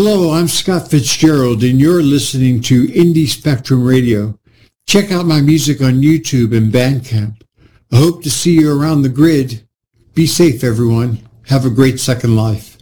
Hello, I'm Scott Fitzgerald, and you're listening to Indie Spectrum Radio. Check out my music on YouTube and Bandcamp. I hope to see you around the grid. Be safe, everyone. Have a great second life.